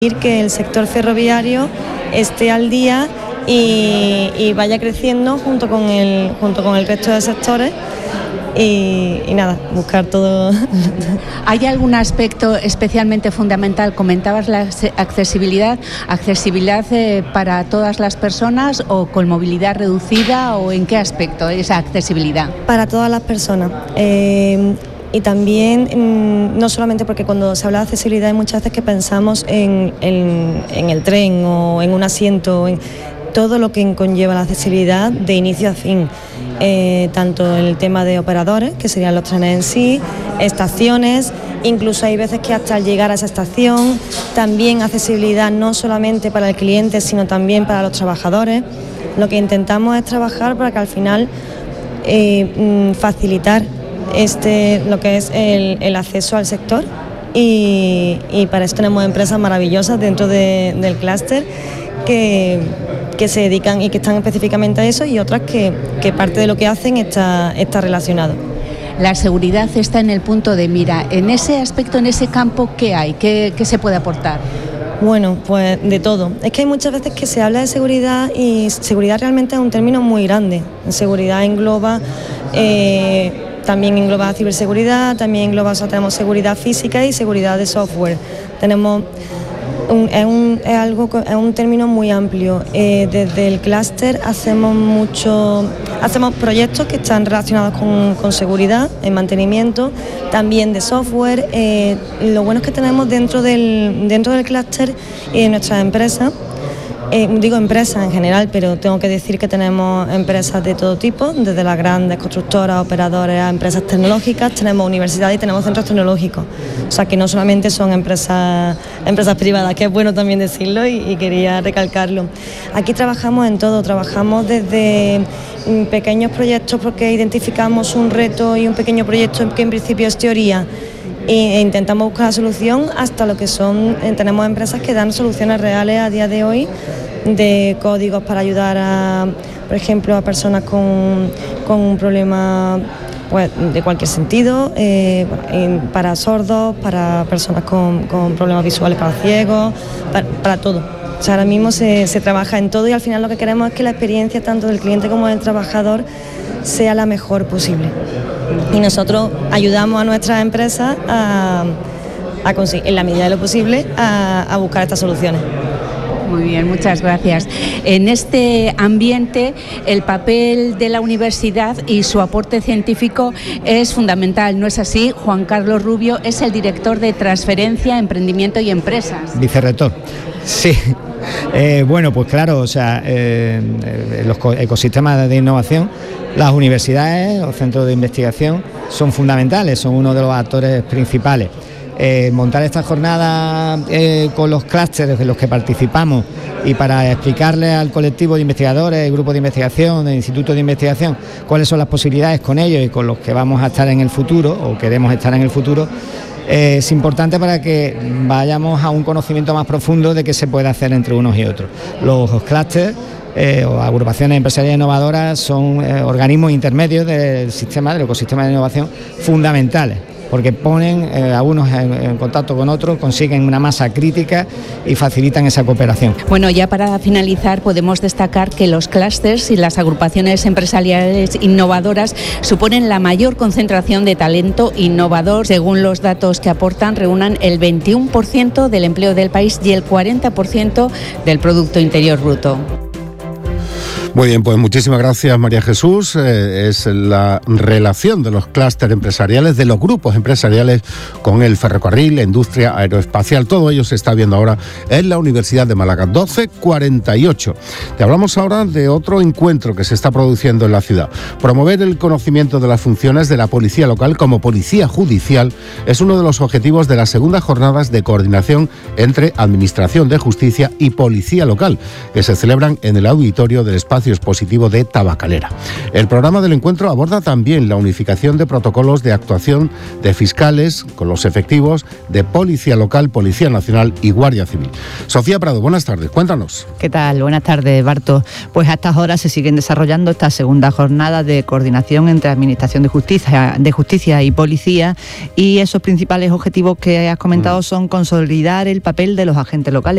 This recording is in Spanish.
que el sector ferroviario esté al día y vaya creciendo junto con el resto de sectores y nada, buscar todo. ¿Hay algún aspecto especialmente fundamental? Comentabas la accesibilidad para todas las personas o con movilidad reducida, o ¿en qué aspecto esa accesibilidad? Para todas las personas. Y también, no solamente porque cuando se habla de accesibilidad hay muchas veces que pensamos en el tren o en un asiento, en todo lo que conlleva la accesibilidad de inicio a fin. Tanto el tema de operadores, que serían los trenes en sí, estaciones, incluso hay veces que hasta al llegar a esa estación, también accesibilidad no solamente para el cliente, sino también para los trabajadores. Lo que intentamos es trabajar para que al final facilitar lo que es el acceso al sector y para eso tenemos empresas maravillosas dentro del clúster que se dedican y que están específicamente a eso, y otras que parte de lo que hacen está relacionado. La seguridad está en el punto de mira. En ese aspecto, en ese campo, ¿qué hay? ¿Qué se puede aportar? Bueno, pues de todo. Es que hay muchas veces que se habla de seguridad y seguridad realmente es un término muy grande. Seguridad engloba... también engloba ciberseguridad, también engloba, tenemos seguridad física y seguridad de software. Tenemos es un término muy amplio. Desde el clúster hacemos proyectos que están relacionados con seguridad, en mantenimiento, también de software. Lo bueno es que tenemos dentro del clúster y de nuestras empresas. Digo empresas en general, pero tengo que decir que tenemos empresas de todo tipo, desde las grandes constructoras, operadoras, a empresas tecnológicas, tenemos universidades y tenemos centros tecnológicos. O sea que no solamente son empresas privadas, que es bueno también decirlo y quería recalcarlo. Aquí trabajamos en todo, trabajamos desde pequeños proyectos porque identificamos un reto y un pequeño proyecto que en principio es teoría, e intentamos buscar la solución, hasta lo que tenemos empresas que dan soluciones reales a día de hoy, de códigos para ayudar por ejemplo, a personas con un problema pues, de cualquier sentido, para sordos, para personas con problemas visuales, para ciegos, para todo. O sea, ahora mismo se trabaja en todo y al final lo que queremos es que la experiencia tanto del cliente como del trabajador sea la mejor posible. Y nosotros ayudamos a nuestras empresas a conseguir, en la medida de lo posible, a buscar estas soluciones. Muy bien, muchas gracias. En este ambiente, el papel de la universidad y su aporte científico es fundamental, ¿no es así? Juan Carlos Rubio es el director de Transferencia, Emprendimiento y Empresas. Vicerrector, sí. Bueno, pues claro, o sea, los ecosistemas de innovación, las universidades o centros de investigación son fundamentales, son uno de los actores principales. Montar esta jornada con los clústeres de los que participamos y para explicarle al colectivo de investigadores, el grupo de investigación, el instituto de investigación, cuáles son las posibilidades con ellos y con los que vamos a estar en el futuro o queremos estar en el futuro, es importante para que vayamos a un conocimiento más profundo de qué se puede hacer entre unos y otros. Los clústeres o agrupaciones empresariales innovadoras son organismos intermedios del ecosistema de innovación fundamentales, porque ponen a unos en contacto con otros, consiguen una masa crítica y facilitan esa cooperación. Bueno, ya para finalizar podemos destacar que los clústeres y las agrupaciones empresariales innovadoras suponen la mayor concentración de talento innovador. Según los datos que aportan, reúnan el 21% del empleo del país y el 40% del Producto Interior Bruto. Muy bien, pues muchísimas gracias, María Jesús. Es la relación de los clústeres empresariales, de los grupos empresariales con el ferrocarril, la industria aeroespacial. Todo ello se está viendo ahora en la Universidad de Málaga. 12:48. Te hablamos ahora de otro encuentro que se está produciendo en la ciudad. Promover el conocimiento de las funciones de la policía local como policía judicial es uno de los objetivos de las segundas jornadas de coordinación entre Administración de Justicia y Policía Local, que se celebran en el auditorio del Espacio espacio expositivo de Tabacalera. El programa del encuentro aborda también la unificación de protocolos de actuación de fiscales con los efectivos de Policía Local, Policía Nacional y Guardia Civil. Sofía Prado, buenas tardes, cuéntanos. ¿Qué tal? Buenas tardes, Barto. Pues a estas horas se siguen desarrollando esta segunda jornada de coordinación entre Administración de Justicia y Policía, y esos principales objetivos que has comentado son consolidar el papel de los agentes locales.